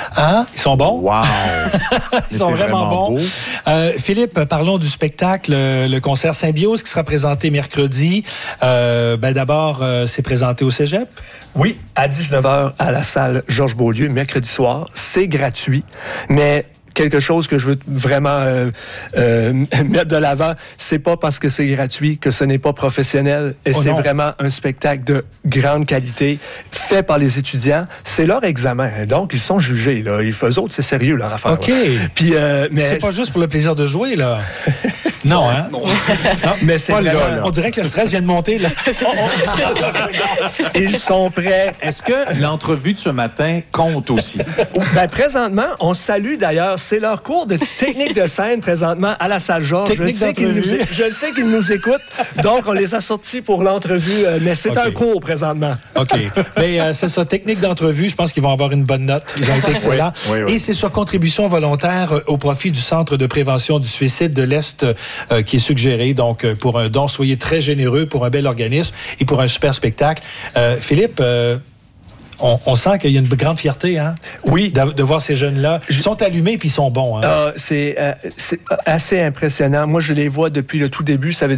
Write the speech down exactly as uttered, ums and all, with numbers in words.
Hein? Ils sont bons? Wow! Ils sont vraiment, vraiment bons. Euh, Philippe, parlons du spectacle, le concert Symbiose qui sera présenté mercredi. Euh, ben d'abord, euh, c'est présenté au Cégep? Oui, à dix-neuf heures à la salle Georges Beaulieu, mercredi soir. C'est gratuit, mais quelque chose que je veux vraiment euh, euh, mettre de l'avant, c'est pas parce que c'est gratuit que ce n'est pas professionnel. Et oh c'est non. vraiment un spectacle de grande qualité, fait par les étudiants. C'est leur examen, donc ils sont jugés. Là. Ils font autres, c'est sérieux leur affaire. OK. Puis, euh, mais c'est pas juste pour le plaisir de jouer, là. Non, hein? Non. non mais c'est vraiment... là, là. On dirait que le stress vient de monter, là. Ils sont prêts. Est-ce que l'entrevue de ce matin compte aussi? Ben, présentement, on salue d'ailleurs, c'est leur cours de technique de scène présentement à la salle Georges. Technique je sais qu'ils nous, je sais qu'ils nous écoutent, donc on les a sortis pour l'entrevue, mais c'est okay. un cours présentement. OK. Mais euh, c'est ça, technique d'entrevue, je pense qu'ils vont avoir une bonne note. Ils ont été excellents. Oui, oui, oui. Et c'est sur contribution volontaire au profit du Centre de prévention du suicide de l'Est euh, qui est suggéré. Donc, pour un don, soyez très généreux pour un bel organisme et pour un super spectacle. Euh, Philippe, euh, on, on sent qu'il y a une grande fierté, hein? Oui. De, de voir ces jeunes-là. Ils sont allumés puis ils sont bons. Hein? Euh, c'est, euh, c'est assez impressionnant. Moi, je les vois depuis le tout début. Ça veut dire